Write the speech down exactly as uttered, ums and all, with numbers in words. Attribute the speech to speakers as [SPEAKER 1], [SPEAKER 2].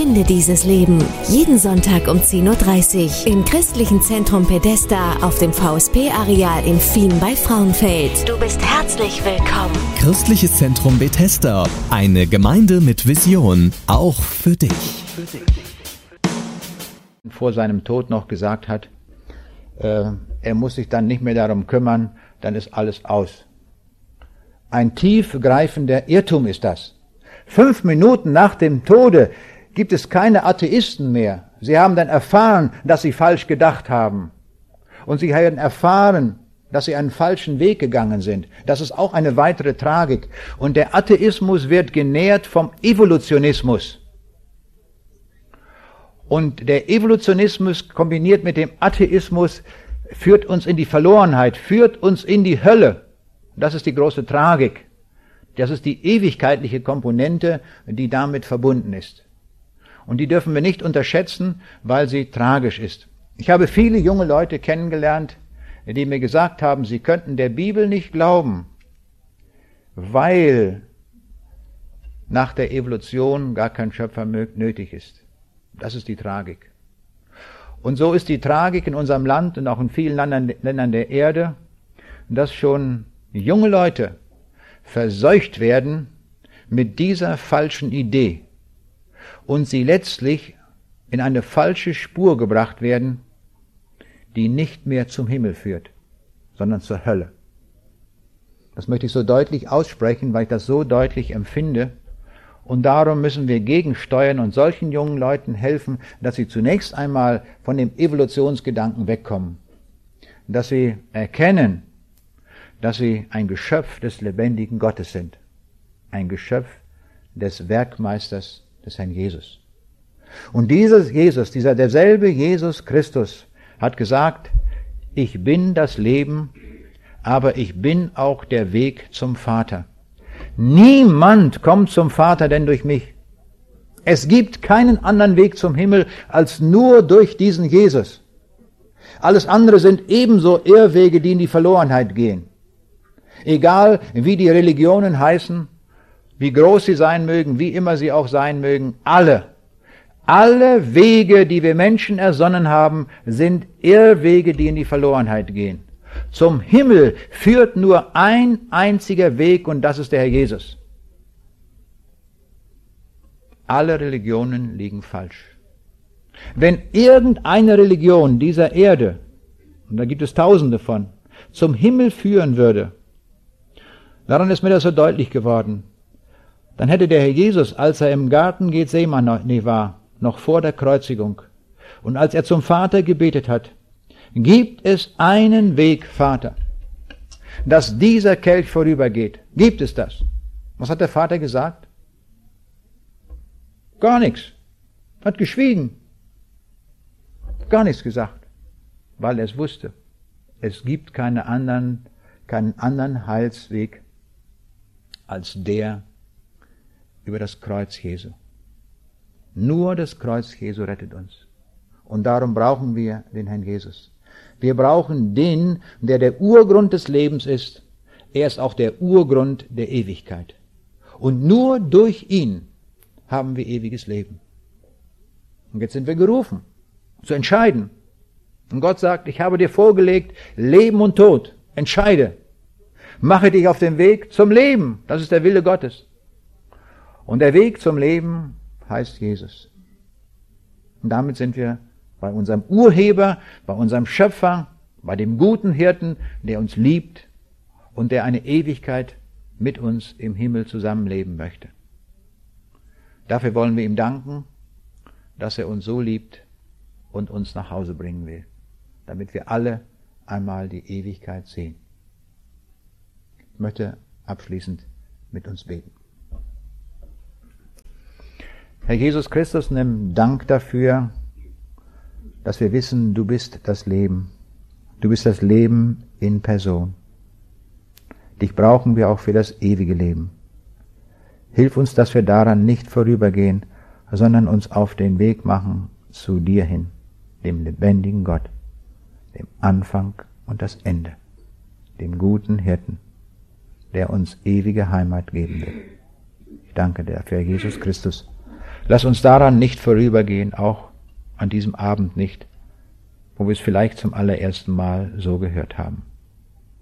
[SPEAKER 1] Finde dieses Leben. Jeden Sonntag um zehn Uhr dreißig im christlichen Zentrum Bethesda auf dem V S P-Areal in Fien bei Frauenfeld. Du bist herzlich willkommen.
[SPEAKER 2] Christliches Zentrum Bethesda. Eine Gemeinde mit Vision. Auch für dich.
[SPEAKER 3] Vor seinem Tod noch gesagt hat, äh, er muss sich dann nicht mehr darum kümmern, dann ist alles aus. Ein tiefgreifender Irrtum ist das. Fünf Minuten nach dem Tode gibt es keine Atheisten mehr. Sie haben dann erfahren, dass sie falsch gedacht haben. Und sie haben erfahren, dass sie einen falschen Weg gegangen sind. Das ist auch eine weitere Tragik. Und der Atheismus wird genährt vom Evolutionismus. Und der Evolutionismus kombiniert mit dem Atheismus führt uns in die Verlorenheit, führt uns in die Hölle. Das ist die große Tragik. Das ist die ewigkeitliche Komponente, die damit verbunden ist. Und die dürfen wir nicht unterschätzen, weil sie tragisch ist. Ich habe viele junge Leute kennengelernt, die mir gesagt haben, sie könnten der Bibel nicht glauben, weil nach der Evolution gar kein Schöpfer nötig ist. Das ist die Tragik. Und so ist die Tragik in unserem Land und auch in vielen Ländern der Erde, dass schon junge Leute verseucht werden mit dieser falschen Idee und sie letztlich in eine falsche Spur gebracht werden, die nicht mehr zum Himmel führt, sondern zur Hölle. Das möchte ich so deutlich aussprechen, weil ich das so deutlich empfinde. Und darum müssen wir gegensteuern und solchen jungen Leuten helfen, dass sie zunächst einmal von dem Evolutionsgedanken wegkommen. Dass sie erkennen, dass sie ein Geschöpf des lebendigen Gottes sind. Ein Geschöpf des Werkmeisters des Herrn Jesus. Und dieses Jesus, dieser derselbe Jesus Christus, hat gesagt, ich bin das Leben, aber ich bin auch der Weg zum Vater. Niemand kommt zum Vater denn durch mich. Es gibt keinen anderen Weg zum Himmel als nur durch diesen Jesus. Alles andere sind ebenso Irrwege, die in die Verlorenheit gehen. Egal wie die Religionen heißen, wie groß sie sein mögen, wie immer sie auch sein mögen, alle, alle Wege, die wir Menschen ersonnen haben, sind Irrwege, die in die Verlorenheit gehen. Zum Himmel führt nur ein einziger Weg und das ist der Herr Jesus. Alle Religionen liegen falsch. Wenn irgendeine Religion dieser Erde, und da gibt es tausende von, zum Himmel führen würde, daran ist mir das so deutlich geworden, dann hätte der Herr Jesus, als er im Garten Gethsemane war, noch vor der Kreuzigung, und als er zum Vater gebetet hat, gibt es einen Weg, Vater, dass dieser Kelch vorübergeht. Gibt es das? Was hat der Vater gesagt? Gar nichts. Hat geschwiegen. Gar nichts gesagt. Weil er es wusste. Es gibt keine anderen, keinen anderen Heilsweg als der über das Kreuz Jesu. Nur das Kreuz Jesu rettet uns. Und darum brauchen wir den Herrn Jesus. Wir brauchen den, der der Urgrund des Lebens ist. Er ist auch der Urgrund der Ewigkeit. Und nur durch ihn haben wir ewiges Leben. Und jetzt sind wir gerufen, zu entscheiden. Und Gott sagt, ich habe dir vorgelegt, Leben und Tod. Entscheide. Mache dich auf den Weg zum Leben. Das ist der Wille Gottes. Und der Weg zum Leben heißt Jesus. Und damit sind wir bei unserem Urheber, bei unserem Schöpfer, bei dem guten Hirten, der uns liebt und der eine Ewigkeit mit uns im Himmel zusammenleben möchte. Dafür wollen wir ihm danken, dass er uns so liebt und uns nach Hause bringen will, damit wir alle einmal die Ewigkeit sehen. Ich möchte abschließend mit uns beten. Herr Jesus Christus, nimm Dank dafür, dass wir wissen, du bist das Leben. Du bist das Leben in Person. Dich brauchen wir auch für das ewige Leben. Hilf uns, dass wir daran nicht vorübergehen, sondern uns auf den Weg machen zu dir hin, dem lebendigen Gott, dem Anfang und das Ende, dem guten Hirten, der uns ewige Heimat geben will. Ich danke dir für Jesus Christus, Lass uns daran nicht vorübergehen, auch an diesem Abend nicht, wo wir es vielleicht zum allerersten Mal so gehört haben.